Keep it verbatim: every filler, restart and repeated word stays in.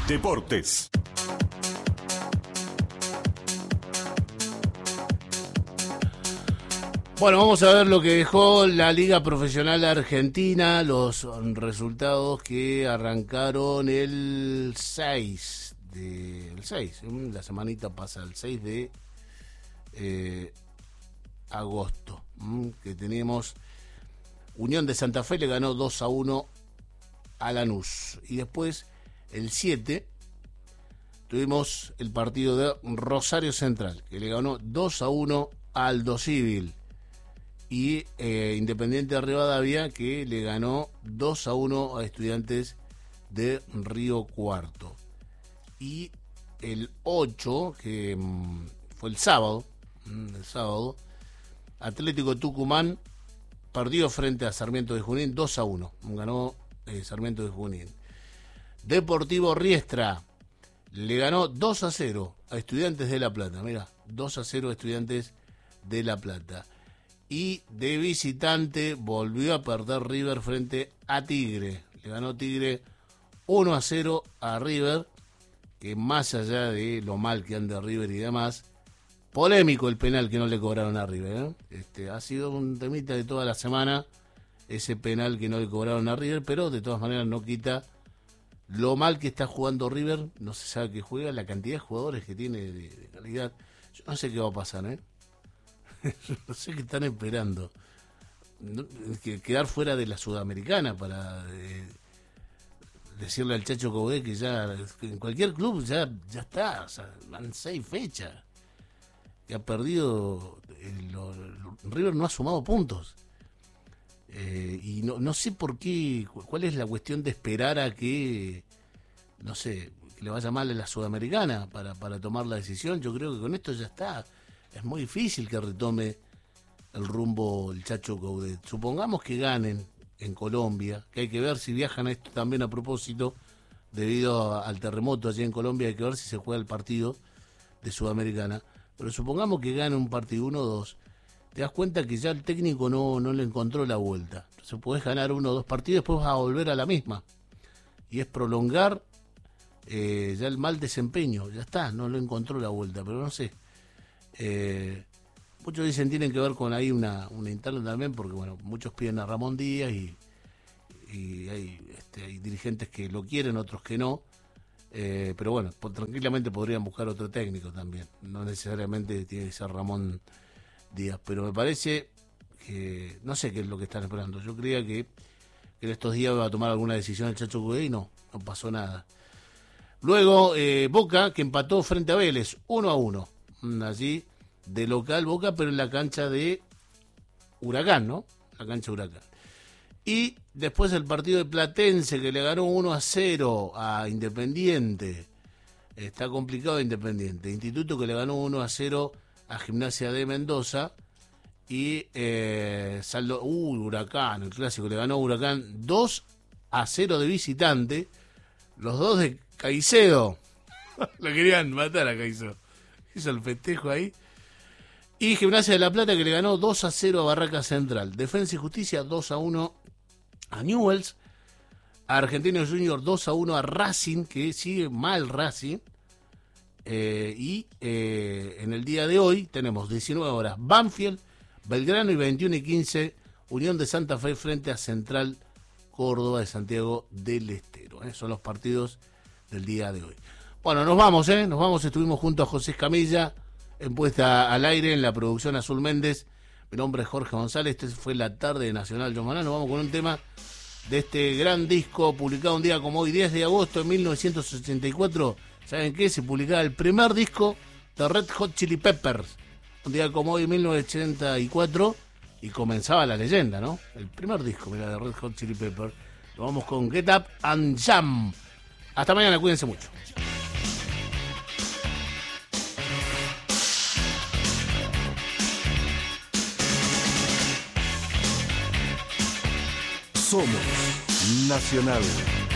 Deportes. Bueno, vamos a ver lo que dejó la Liga Profesional Argentina, los resultados que arrancaron el seis de, el seis, la semanita pasa el seis de eh, agosto, que tenemos Unión de Santa Fe le ganó dos a uno a Lanús, y después el siete tuvimos el partido de Rosario Central, que le ganó dos a uno a Aldo Civil. Y eh, Independiente de Rivadavia, que le ganó dos a uno a Estudiantes de Río Cuarto. Y el ocho, que mmm, fue el sábado, mmm, el sábado, Atlético Tucumán perdió frente a Sarmiento de Junín dos a uno. Ganó eh, Sarmiento de Junín. Deportivo Riestra le ganó dos a cero a Estudiantes de La Plata. Mira, dos a cero a Estudiantes de La Plata. Y de visitante volvió a perder River frente a Tigre. Le ganó Tigre uno a cero a River, que más allá de lo mal que anda River y demás, polémico el penal que no le cobraron a River, ¿eh? Este, ha sido un temita de toda la semana, ese penal que no le cobraron a River, pero de todas maneras no quita lo mal que está jugando River. No se sabe qué juega, la cantidad de jugadores que tiene de, de calidad. Yo no sé qué va a pasar, ¿eh? No sé qué están esperando. No, que quedar fuera de la Sudamericana para eh, decirle al Chacho Coudet que ya que en cualquier club ya ya está, o sea, van seis fechas que ha perdido el, lo, lo, River no ha sumado puntos, eh, y no, no sé por qué, cuál es la cuestión de esperar a que, no sé, que le vaya mal a la Sudamericana para, para tomar la decisión. Yo creo que con esto ya está. Es muy difícil que retome el rumbo el Chacho Coudet. Supongamos que ganen en Colombia, que hay que ver si viajan a esto también a propósito, debido a, al terremoto allí en Colombia, hay que ver si se juega el partido de Sudamericana. Pero supongamos que gane un partido uno dos, te das cuenta que ya el técnico no, no le encontró la vuelta. Entonces podés ganar uno o dos partidos, después vas a volver a la misma. Y es prolongar eh, ya el mal desempeño. Ya está, no le encontró la vuelta, pero no sé. Eh, muchos dicen tienen que ver con ahí una, una interna también, porque bueno, muchos piden a Ramón Díaz y, y hay, este, hay dirigentes que lo quieren, otros que no, eh, pero bueno, pues, tranquilamente podrían buscar otro técnico también, no necesariamente tiene que ser Ramón Díaz, pero me parece que no sé qué es lo que están esperando. Yo creía que, que en estos días iba a tomar alguna decisión el Chacho Coudet y no, no pasó nada. Luego eh, Boca, que empató frente a Vélez uno a uno. Allí de local Boca, pero en la cancha de Huracán, ¿no? La cancha de Huracán. Y después el partido de Platense, que le ganó uno a cero a Independiente. Está complicado Independiente. Instituto, que le ganó uno a cero a Gimnasia de Mendoza. Y eh, saldo, uh, Huracán, el clásico, le ganó a Huracán dos a cero de visitante. Los dos de Caicedo. Lo querían matar a Caicedo. Hizo el festejo ahí. Y Gimnasia de La Plata, que le ganó dos a cero a Barraca Central. Defensa y Justicia dos a uno a Newell's. A Argentinos Juniors dos a uno a Racing, que sigue mal Racing. Eh, y eh, en el día de hoy tenemos diecinueve horas Banfield, Belgrano, y veintiuno y quince Unión de Santa Fe frente a Central Córdoba de Santiago del Estero. Eh. Son los partidos del día de hoy. Bueno, nos vamos, ¿eh? Nos vamos. Estuvimos junto a José Escamilla en Puesta al Aire, en la producción Azul Méndez. Mi nombre es Jorge González. Este fue La Tarde de Nacional Yomaná. Nos vamos con un tema de este gran disco publicado un día como hoy, diez de agosto de mil novecientos ochenta y cuatro. ¿Saben qué? Se publicaba el primer disco de Red Hot Chili Peppers. Un día como hoy, mil novecientos ochenta y cuatro. Y comenzaba la leyenda, ¿no? El primer disco, mira, de Red Hot Chili Peppers. Nos vamos con Get Up and Jam. Hasta mañana, cuídense mucho. Somos Nacional.